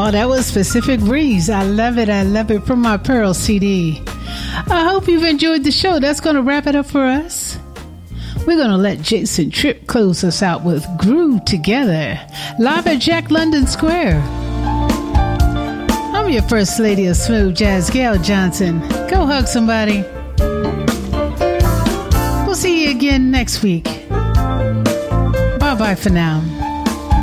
Oh, that was Pacific Breeze. I love it. I love it, from my Pearl CD. I hope you've enjoyed the show. That's going to wrap it up for us. We're going to let Jason Tripp close us out with Groove Together, live at Jack London Square. I'm your First Lady of Smooth Jazz, Gail Johnson. Go hug somebody. We'll see you again next week. Bye-bye for now.